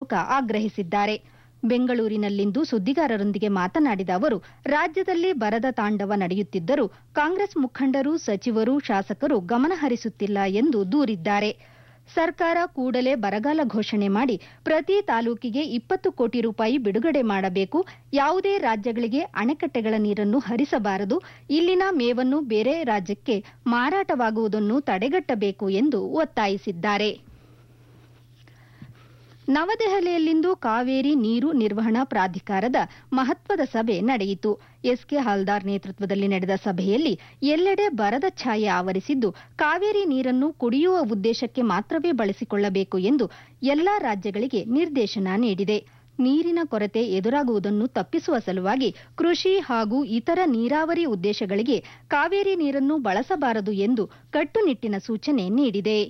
ಅಶೋಕ ಆಗ್ರಹಿಸಿದ್ದಾರೆ. ಬೆಂಗಳೂರಿನಲ್ಲಿಂದು ಸುದ್ದಿಗಾರರೊಂದಿಗೆ ಮಾತನಾಡಿದ ಅವರು, ರಾಜ್ಯದಲ್ಲಿ ಬರದ ತಾಂಡವ ನಡೆಯುತ್ತಿದ್ದರೂ ಕಾಂಗ್ರೆಸ್ ಮುಖಂಡರು, ಸಚಿವರು, ಶಾಸಕರು ಗಮನಹರಿಸುತ್ತಿಲ್ಲ ಎಂದು ದೂರಿದ್ದಾರೆ. ಸರ್ಕಾರ ಕೂಡಲೇ ಬರಗಾಲ ಘೋಷಣೆ ಮಾಡಿ ಪ್ರತಿ ತಾಲೂಕಿಗೆ 20 ಕೋಟಿ ರೂಪಾಯಿ ಬಿಡುಗಡೆ ಮಾಡಬೇಕು. ಯಾವುದೇ ರಾಜ್ಯಗಳಿಗೆ ಅಣೆಕಟ್ಟೆಗಳ ನೀರನ್ನು ಹರಿಸಬಾರದು. ಇಲ್ಲಿನ ಮೇವನ್ನು ಬೇರೆ ರಾಜ್ಯಕ್ಕೆ ಮಾರಾಟವಾಗುವುದನ್ನು ತಡೆಗಟ್ಟಬೇಕು ಎಂದು ಒತ್ತಾಯಿಸಿದ್ದಾರೆ. ನವದೆಹಲಿಯಲ್ಲಿಂದು ಕಾವೇರಿ ನೀರು ನಿರ್ವಹಣಾ ಪ್ರಾಧಿಕಾರದ ಮಹತ್ವದ ಸಭೆ ನಡೆಯಿತು. ಎಸ್ಕೆ ಹಾಲ್ದಾರ್ ನೇತೃತ್ವದಲ್ಲಿ ನಡೆದ ಸಭೆಯಲ್ಲಿ ಎಲ್ಲೆಡೆ ಬರದ ಛಾಯೆ ಆವರಿಸಿದ್ದು, ಕಾವೇರಿ ನೀರನ್ನು ಕುಡಿಯುವ ಉದ್ದೇಶಕ್ಕೆ ಮಾತ್ರವೇ ಬಳಸಿಕೊಳ್ಳಬೇಕು ಎಂದು ಎಲ್ಲಾ ರಾಜ್ಯಗಳಿಗೆ ನಿರ್ದೇಶನ ನೀಡಿದೆ. ನೀರಿನ ಕೊರತೆ ಎದುರಾಗುವುದನ್ನು ತಪ್ಪಿಸುವ ಸಲುವಾಗಿ ಕೃಷಿ ಹಾಗೂ ಇತರ ನೀರಾವರಿ ಉದ್ದೇಶಗಳಿಗೆ ಕಾವೇರಿ ನೀರನ್ನು ಬಳಸಬಾರದು ಎಂದು ಕಟ್ಟುನಿಟ್ಟಿನ ಸೂಚನೆ ನೀಡಿದೆ.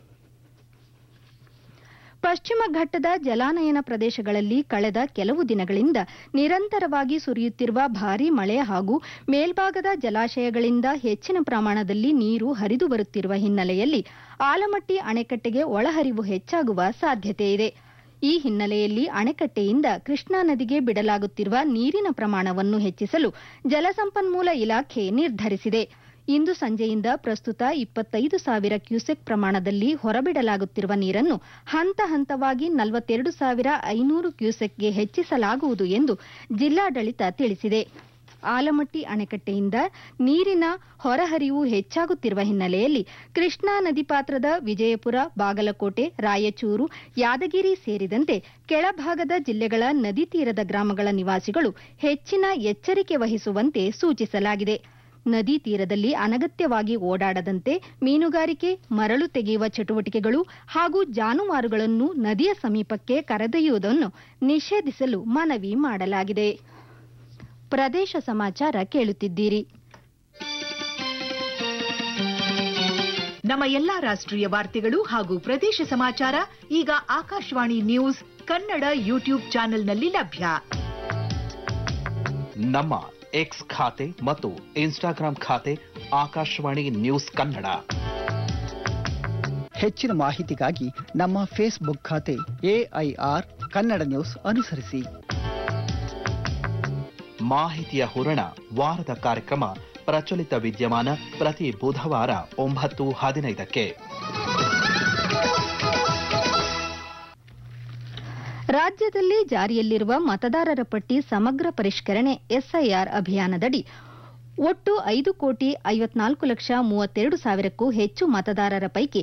ಪಶ್ಚಿಮ ಘಟ್ಟದ ಜಲಾನಯನ ಪ್ರದೇಶಗಳಲ್ಲಿ ಕಳೆದ ಕೆಲವು ದಿನಗಳಿಂದ ನಿರಂತರವಾಗಿ ಸುರಿಯುತ್ತಿರುವ ಭಾರೀ ಮಳೆ ಹಾಗೂ ಮೇಲ್ಭಾಗದ ಜಲಾಶಯಗಳಿಂದ ಹೆಚ್ಚಿನ ಪ್ರಮಾಣದಲ್ಲಿ ನೀರು ಹರಿದು ಬರುತ್ತಿರುವ ಹಿನ್ನೆಲೆಯಲ್ಲಿ ಆಲಮಟ್ಟಿ ಅಣೆಕಟ್ಟೆಗೆ ಒಳಹರಿವು ಹೆಚ್ಚಾಗುವ ಸಾಧ್ಯತೆಯಿದೆ. ಈ ಹಿನ್ನೆಲೆಯಲ್ಲಿ ಅಣೆಕಟ್ಟೆಯಿಂದ ಕೃಷ್ಣಾ ನದಿಗೆ ಬಿಡಲಾಗುತ್ತಿರುವ ನೀರಿನ ಪ್ರಮಾಣವನ್ನು ಹೆಚ್ಚಿಸಲು ಜಲಸಂಪನ್ಮೂಲ ಇಲಾಖೆ ನಿರ್ಧರಿಸಿದೆ. ಇಂದು ಸಂಜೆಯಿಂದ ಪ್ರಸ್ತುತ 25,000 ಕ್ಯೂಸೆಕ್ ಪ್ರಮಾಣದಲ್ಲಿ ಹೊರಬಿಡಲಾಗುತ್ತಿರುವ ನೀರನ್ನು ಹಂತ ಹಂತವಾಗಿ 42,500 ಕ್ಯೂಸೆಕ್ಗೆ ಹೆಚ್ಚಿಸಲಾಗುವುದು ಎಂದು ಜಿಲ್ಲಾಡಳಿತ ತಿಳಿಸಿದೆ. ಆಲಮಟ್ಟಿ ಅಣೆಕಟ್ಟೆಯಿಂದ ನೀರಿನ ಹೊರಹರಿವು ಹೆಚ್ಚಾಗುತ್ತಿರುವ ಹಿನ್ನೆಲೆಯಲ್ಲಿ ಕೃಷ್ಣಾ ನದಿ ಪಾತ್ರದ ವಿಜಯಪುರ, ಬಾಗಲಕೋಟೆ, ರಾಯಚೂರು, ಯಾದಗಿರಿ ಸೇರಿದಂತೆ ಕೆಳಭಾಗದ ಜಿಲ್ಲೆಗಳ ನದಿ ತೀರದ ಗ್ರಾಮಗಳ ನಿವಾಸಿಗಳು ಹೆಚ್ಚಿನ ಎಚ್ಚರಿಕೆ ವಹಿಸುವಂತೆ ಸೂಚಿಸಲಾಗಿದೆ. ನದಿ ತೀರದಲ್ಲಿ ಅನಗತ್ಯವಾಗಿ ಓಡಾಡದಂತೆ ಮೀನುಗಾರಿಕೆ, ಮರಳು ತೆಗೆಯುವ ಚಟುವಟಿಕೆಗಳು ಹಾಗೂ ಜಾನುವಾರುಗಳನ್ನು ನದಿಯ ಸಮೀಪಕ್ಕೆ ಕರೆದೊಯ್ಯುವುದನ್ನು ನಿಷೇಧಿಸಲು ಮನವಿ ಮಾಡಲಾಗಿದೆ. ಪ್ರದೇಶ ಸಮಾಚಾರ ಕೇಳುತ್ತಿದ್ದೀರಿ. ನಮ್ಮ ಎಲ್ಲಾ ರಾಷ್ಟ್ರೀಯ ವಾರ್ತೆಗಳು ಹಾಗೂ ಪ್ರದೇಶ ಸಮಾಚಾರ ಈಗ ಆಕಾಶವಾಣಿ ನ್ಯೂಸ್ ಕನ್ನಡ ಯೂಟ್ಯೂಬ್ ಚಾನೆಲ್ನಲ್ಲಿ ಲಭ್ಯ. ನಮ್ಮ ಎಕ್ಸ್ ಖಾತೆ ಮತ್ತು ಇನ್ಸ್ಟಾಗ್ರಾಂ ಖಾತೆ ಆಕಾಶವಾಣಿ ನ್ಯೂಸ್ ಕನ್ನಡ. ಹೆಚ್ಚಿನ ಮಾಹಿತಿಗಾಗಿ ನಮ್ಮ ಫೇಸ್ಬುಕ್ ಖಾತೆ AIR ಕನ್ನಡ ನ್ಯೂಸ್ ಅನುಸರಿಸಿ. ಮಾಹಿತಿಯ ಹೂರಣ ವಾರದ ಕಾರ್ಯಕ್ರಮ ಪ್ರಚಲಿತ ವಿದ್ಯಮಾನ ಪ್ರತಿ ಬುಧವಾರ 9:15ಕ್ಕೆ. ರಾಜ್ಯದಲ್ಲಿ ಜಾರಿಯಲ್ಲಿರುವ ಮತದಾರರ ಪಟ್ಟಿ ಸಮಗ್ರ ಪರಿಷ್ಕರಣೆ SIR ಅಭಿಯಾನದಡಿ ಒಟ್ಟು 5,54,32,000ಕ್ಕೂ ಹೆಚ್ಚು ಮತದಾರರ ಪೈಕಿ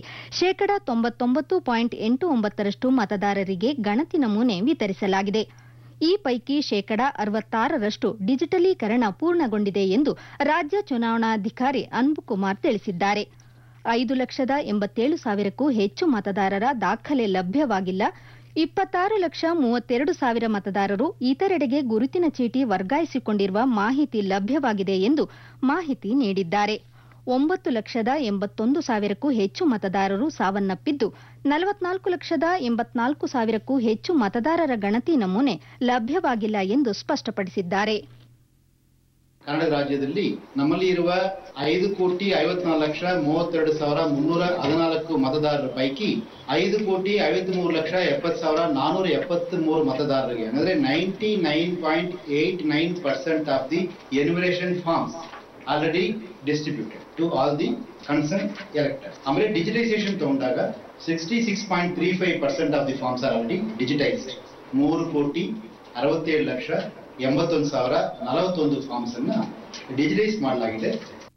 99.89% ಮತದಾರರಿಗೆ ಗಣತಿ ನಮೂನೆ ವಿತರಿಸಲಾಗಿದೆ. ಈ ಪೈಕಿ 66% ಡಿಜಿಟಲೀಕರಣ ಪೂರ್ಣಗೊಂಡಿದೆ ಎಂದು ರಾಜ್ಯ ಚುನಾವಣಾಧಿಕಾರಿ ಅನ್ಬುಕುಮಾರ್ ತಿಳಿಸಿದ್ದಾರೆ. 5,87,000ಕ್ಕೂ ಹೆಚ್ಚು ಮತದಾರರ ದಾಖಲೆ ಲಭ್ಯವಾಗಿಲ್ಲ. 26,32,000 ಮತದಾರರು ಇತರೆಡೆಗೆ ಗುರುತಿನ ಚೀಟಿ ವರ್ಗಾಯಿಸಿಕೊಂಡಿರುವ ಮಾಹಿತಿ ಲಭ್ಯವಾಗಿದೆ ಎಂದು ಮಾಹಿತಿ ನೀಡಿದ್ದಾರೆ. 9,81,000ಕ್ಕೂ ಹೆಚ್ಚು ಮತದಾರರು ಸಾವನ್ನಪ್ಪಿದ್ದು, 44,84,000ಕ್ಕೂ ಹೆಚ್ಚು ಮತದಾರರ ಗಣತಿ ನಮೂನೆ ಲಭ್ಯವಾಗಿಲ್ಲ ಎಂದು ಸ್ಪಷ್ಟಪಡಿಸಿದ್ದಾರೆ. ಕನ್ನಡ ರಾಜ್ಯದಲ್ಲಿ ನಮ್ಮಲ್ಲಿ ಇರುವ 5,54,32,314 ಮತದಾರರ ಪೈಕಿ 5,53,70,473 ಮತದಾರರಿಗೆ ಅಂದರೆ 99.89% of the enumeration forms already distributed to all the concern electors. ಆಮೇಲೆ ಡಿಜಿಟೈಸೇಷನ್ ತಗೊಂಡಾಗ 66.35% of the forms are already digitised. 3,67,81,041 forms ಅನ್ನ ಡಿಜಿಟೈಸ್ ಮಾಡಲಾಗಿದೆ.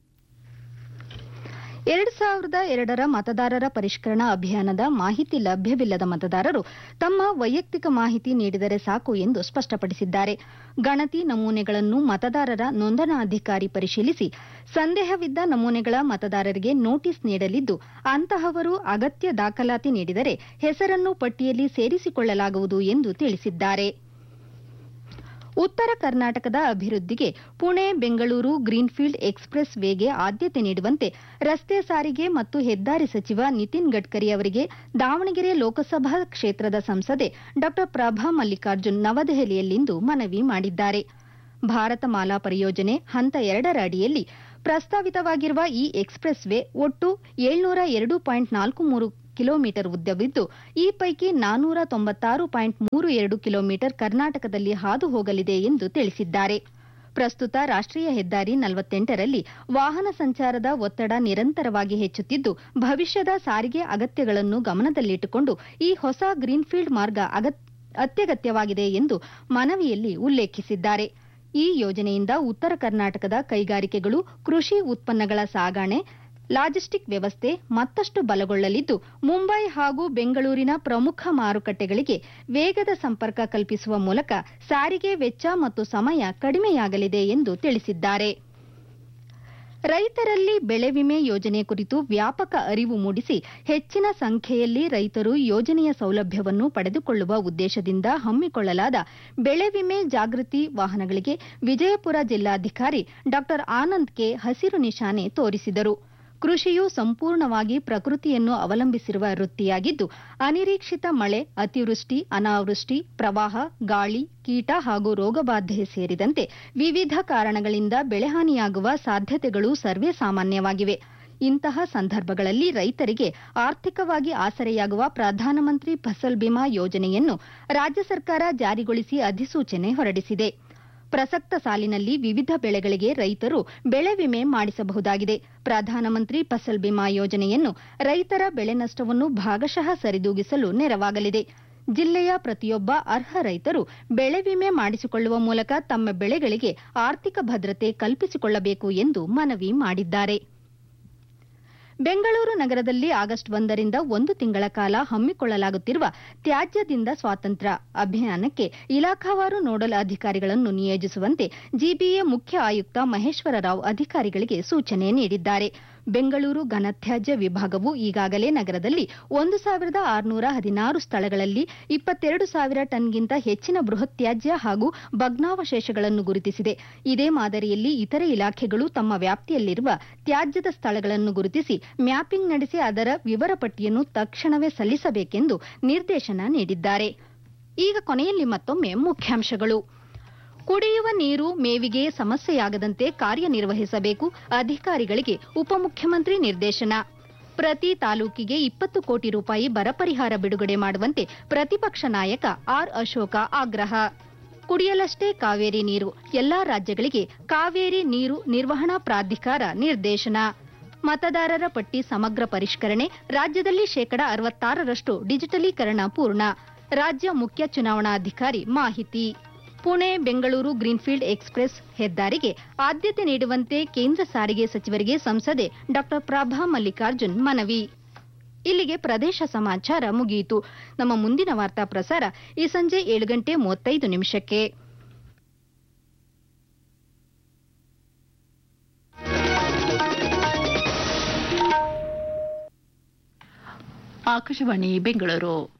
2002ರ ಮತದಾರರ ಪರಿಷ್ಕರಣಾ ಅಭಿಯಾನದ ಮಾಹಿತಿ ಲಭ್ಯವಿಲ್ಲದ ಮತದಾರರು ತಮ್ಮ ವೈಯಕ್ತಿಕ ಮಾಹಿತಿ ನೀಡಿದರೆ ಸಾಕು ಎಂದು ಸ್ಪಷ್ಟಪಡಿಸಿದ್ದಾರೆ. ಗಣತಿ ನಮೂನೆಗಳನ್ನು ಮತದಾರರ ನೋಂದಣಾಧಿಕಾರಿ ಪರಿಶೀಲಿಸಿ ಸಂದೇಹವಿದ್ದ ನಮೂನೆಗಳ ಮತದಾರರಿಗೆ ನೋಟಿಸ್ ನೀಡಲಿದ್ದು, ಅಂತಹವರು ಅಗತ್ಯ ದಾಖಲಾತಿ ನೀಡಿದರೆ ಹೆಸರನ್ನು ಪಟ್ಟಿಯಲ್ಲಿ ಸೇರಿಸಿಕೊಳ್ಳಲಾಗುವುದು ಎಂದು ತಿಳಿಸಿದ್ದಾರೆ. ಉತ್ತರ ಕರ್ನಾಟಕದ ಅಭಿವೃದ್ಧಿಗೆ ಪುಣೆ ಬೆಂಗಳೂರು ಗ್ರೀನ್ಫೀಲ್ಡ್ ಎಕ್ಸ್ಪ್ರೆಸ್ ವೇಗೆ ಆದ್ಯತೆ ನೀಡುವಂತೆ ರಸ್ತೆ ಸಾರಿಗೆ ಮತ್ತು ಹೆದ್ದಾರಿ ಸಚಿವ ನಿತಿನ್ ಗಡ್ಕರಿ ಅವರಿಗೆ ದಾವಣಗೆರೆ ಲೋಕಸಭಾ ಕ್ಷೇತ್ರದ ಸಂಸದೆ ಡಾ ಪ್ರಭಾ ಮಲ್ಲಿಕಾರ್ಜುನ್ ನವದೆಹಲಿಯಲ್ಲಿಂದು ಮನವಿ ಮಾಡಿದ್ದಾರೆ. ಭಾರತ ಮಾಲಾ ಪರಿಯೋಜನೆ ಹಂತ 2ರ ಅಡಿಯಲ್ಲಿ ಪ್ರಸ್ತಾವಿತವಾಗಿರುವ ಈ ಎಕ್ಸ್ಪ್ರೆಸ್ ವೇ ಒಟ್ಟು 702.43 ಕಿಲೋಮೀಟರ್ ಉದ್ದವಿದ್ದು ಈ ಪೈಕಿ 496.32 ಕಿಲೋಮೀಟರ್ ಕರ್ನಾಟಕದಲ್ಲಿ ಹಾದು ಹೋಗಲಿದೆ ಎಂದು ತಿಳಿಸಿದ್ದಾರೆ. ಪ್ರಸ್ತುತ ರಾಷ್ಟ್ರೀಯ ಹೆದ್ದಾರಿ 48ರಲ್ಲಿ ವಾಹನ ಸಂಚಾರದ ಒತ್ತಡ ನಿರಂತರವಾಗಿ ಹೆಚ್ಚುತ್ತಿದ್ದು, ಭವಿಷ್ಯದ ಸಾರಿಗೆ ಅಗತ್ಯಗಳನ್ನು ಗಮನದಲ್ಲಿಟ್ಟುಕೊಂಡು ಈ ಹೊಸ ಗ್ರೀನ್ಫೀಲ್ಡ್ ಮಾರ್ಗ ಅತ್ಯಗತ್ಯವಾಗಿದೆ ಎಂದು ಮನವಿಯಲ್ಲಿ ಉಲ್ಲೇಖಿಸಿದ್ದಾರೆ. ಈ ಯೋಜನೆಯಿಂದ ಉತ್ತರ ಕರ್ನಾಟಕದ ಕೈಗಾರಿಕೆಗಳು, ಕೃಷಿ ಉತ್ಪನ್ನಗಳ ಸಾಗಣೆ, ಲಾಜಿಸ್ಟಿಕ್ ವ್ಯವಸ್ಥೆ ಮತ್ತಷ್ಟು ಬಲಗೊಳ್ಳಲಿದ್ದು, ಮುಂಬೈ ಹಾಗೂ ಬೆಂಗಳೂರಿನ ಪ್ರಮುಖ ಮಾರುಕಟ್ಟೆಗಳಿಗೆ ವೇಗದ ಸಂಪರ್ಕ ಕಲ್ಪಿಸುವ ಮೂಲಕ ಸಾರಿಗೆ ವೆಚ್ಚ ಮತ್ತು ಸಮಯ ಕಡಿಮೆಯಾಗಲಿದೆ ಎಂದು ತಿಳಿಸಿದ್ದಾರೆ. ರೈತರಲ್ಲಿ ಬೆಳೆ ವಿಮೆ ಯೋಜನೆ ಕುರಿತು ವ್ಯಾಪಕ ಅರಿವು ಮೂಡಿಸಿ ಹೆಚ್ಚಿನ ಸಂಖ್ಯೆಯಲ್ಲಿ ರೈತರು ಯೋಜನೆಯ ಸೌಲಭ್ಯವನ್ನು ಪಡೆದುಕೊಳ್ಳುವ ಉದ್ದೇಶದಿಂದ ಹಮ್ಮಿಕೊಳ್ಳಲಾದ ಬೆಳೆ ವಿಮೆ ಜಾಗೃತಿ ವಾಹನಗಳಿಗೆ ವಿಜಯಪುರ ಜಿಲ್ಲಾಧಿಕಾರಿ ಡಾ ಆನಂದ್ ಕೆ ಹಸಿರು ನಿಶಾನೆ ತೋರಿಸಿದರು. ಕೃಷಿಯು ಸಂಪೂರ್ಣವಾಗಿ ಪ್ರಕೃತಿಯನ್ನು ಅವಲಂಬಿಸಿರುವ ವೃತ್ತಿಯಾಗಿದ್ದು, ಅನಿರೀಕ್ಷಿತ ಮಳೆ, ಅತಿವೃಷ್ಟಿ, ಅನಾವೃಷ್ಟಿ, ಪ್ರವಾಹ, ಗಾಳಿ, ಕೀಟ ಹಾಗೂ ರೋಗಬಾಧೆ ಸೇರಿದಂತೆ ವಿವಿಧ ಕಾರಣಗಳಿಂದ ಬೆಳೆಹಾನಿಯಾಗುವ ಸಾಧ್ಯತೆಗಳು ಸರ್ವೇ ಸಾಮಾನ್ಯವಾಗಿವೆ. ಇಂತಹ ಸಂದರ್ಭಗಳಲ್ಲಿ ರೈತರಿಗೆ ಆರ್ಥಿಕವಾಗಿ ಆಸರೆಯಾಗುವ ಪ್ರಧಾನಮಂತ್ರಿ ಫಸಲ್ ಬಿಮಾ ಯೋಜನೆಯನ್ನು ರಾಜ್ಯ ಸರ್ಕಾರ ಜಾರಿಗೊಳಿಸಿ ಅಧಿಸೂಚನೆ ಹೊರಡಿಸಿದೆ. ಪ್ರಸಕ್ತ ಸಾಲಿನಲ್ಲಿ ವಿವಿಧ ಬೆಳೆಗಳಿಗೆ ರೈತರು ಬೆಳೆ ವಿಮೆ ಮಾಡಿಸಬಹುದಾಗಿದೆ. ಪ್ರಧಾನಮಂತ್ರಿ ಫಸಲ್ ಬಿಮಾ ಯೋಜನೆಯನ್ನು ರೈತರ ಬೆಳೆ ನಷ್ಟವನ್ನು ಭಾಗಶಃ ಸರಿದೂಗಿಸಲು ನೆರವಾಗಲಿದೆ. ಜಿಲ್ಲೆಯ ಪ್ರತಿಯೊಬ್ಬ ಅರ್ಹ ರೈತರು ಬೆಳೆ ವಿಮೆ ಮಾಡಿಸಿಕೊಳ್ಳುವ ಮೂಲಕ ತಮ್ಮ ಬೆಳೆಗಳಿಗೆ ಆರ್ಥಿಕ ಭದ್ರತೆ ಕಲ್ಪಿಸಿಕೊಳ್ಳಬೇಕು ಎಂದು ಮನವಿ ಮಾಡಿದ್ದಾರೆ. ಬೆಂಗಳೂರು ನಗರದಲ್ಲಿ ಆಗಸ್ಟ್ 1ರಿಂದ 1 ತಿಂಗಳ ಕಾಲ ಹಮ್ಮಿಕೊಳ್ಳಲಾಗುತ್ತಿರುವ ತ್ಯಾಜ್ಯದಿಂದ ಸ್ವಾತಂತ್ರ್ಯ ಅಭಿಯಾನಕ್ಕೆ ಇಲಾಖಾವಾರು ನೋಡಲ್ ಅಧಿಕಾರಿಗಳನ್ನು ನಿಯೋಜಿಸುವಂತೆ ಜಿಬಿಎ ಮುಖ್ಯ ಆಯುಕ್ತ ಮಹೇಶ್ವರ ರಾವ್ ಅಧಿಕಾರಿಗಳಿಗೆ ಸೂಚನೆ ನೀಡಿದ್ದಾರೆ. ಬೆಂಗಳೂರು ಘನತ್ಯಾಜ್ಯ ವಿಭಾಗವು ಈಗಾಗಲೇ ನಗರದಲ್ಲಿ 1,616 ಸ್ಥಳಗಳಲ್ಲಿ 22,000 ಟನ್ಗಿಂತ ಹೆಚ್ಚಿನ ಬೃಹತ್ ತ್ಯಾಜ್ಯ ಹಾಗೂ ಭಗ್ನಾವಶೇಷಗಳನ್ನು ಗುರುತಿಸಿದೆ. ಇದೇ ಮಾದರಿಯಲ್ಲಿ ಇತರೆ ಇಲಾಖೆಗಳು ತಮ್ಮ ವ್ಯಾಪ್ತಿಯಲ್ಲಿರುವ ತ್ಯಾಜ್ಯದ ಸ್ಥಳಗಳನ್ನು ಗುರುತಿಸಿ ಮ್ಯಾಪಿಂಗ್ ನಡೆಸಿ ಅದರ ವಿವರ ಪಟ್ಟಿಯನ್ನು ತಕ್ಷಣವೇ ಸಲ್ಲಿಸಬೇಕೆಂದು ನಿರ್ದೇಶನ ನೀಡಿದ್ದಾರೆ. ಈಗ ಕೊನೆಯಲ್ಲಿ ಮತ್ತೊಮ್ಮೆ ಮುಖ್ಯಾಂಶಗಳು. ಕುಡಿಯುವ ನೀರು, ಮೇವಿಗೆ ಸಮಸ್ಯೆಯಾಗದಂತೆ ಕಾರ್ಯನಿರ್ವಹಿಸಬೇಕು, ಅಧಿಕಾರಿಗಳಿಗೆ ಉಪಮುಖ್ಯಮಂತ್ರಿ ನಿರ್ದೇಶನ. ಪ್ರತಿ ತಾಲೂಕಿಗೆ 20 ಕೋಟಿ ರೂಪಾಯಿ ಬರ ಪರಿಹಾರ ಬಿಡುಗಡೆ ಮಾಡುವಂತೆ ಪ್ರತಿಪಕ್ಷ ನಾಯಕ ಆರ್ ಅಶೋಕ ಆಗ್ರಹ. ಕುಡಿಯಲಷ್ಟೇ ಕಾವೇರಿ ನೀರು, ಎಲ್ಲಾ ರಾಜ್ಯಗಳಿಗೆ ಕಾವೇರಿ ನೀರು ನಿರ್ವಹಣಾ ಪ್ರಾಧಿಕಾರ ನಿರ್ದೇಶನ. ಮತದಾರರ ಪಟ್ಟಿ ಸಮಗ್ರ ಪರಿಷ್ಕರಣೆ, ರಾಜ್ಯದಲ್ಲಿ 66% ಡಿಜಿಟಲೀಕರಣ ಪೂರ್ಣ. ರಾಜ್ಯ ಮುಖ್ಯ ಚುನಾವಣಾಧಿಕಾರಿ ಮಾಹಿತಿ. ಪುಣೆ ಬೆಂಗಳೂರು ಗ್ರೀನ್ಫೀಲ್ಡ್ ಎಕ್ಸ್ಪ್ರೆಸ್ ಹೆದ್ದಾರಿಗೆ ಆದ್ಯತೆ ನೀಡುವಂತೆ ಕೇಂದ್ರ ಸಾರಿಗೆ ಸಚಿವರಿಗೆ ಸಂಸದೆ ಡಾ ಪ್ರಭಾ ಮಲ್ಲಿಕಾರ್ಜುನ್ ಮನವಿ. ಇಲ್ಲಿಗೆ ಪ್ರದೇಶ ಸಮಾಚಾರ ಮುಗಿಯಿತು. ನಮ್ಮ ಮುಂದಿನ ವಾರ್ತಾ ಪ್ರಸಾರ ಈ ಸಂಜೆ 7:35. ಆಕಾಶವಾಣಿ ಬೆಂಗಳೂರು.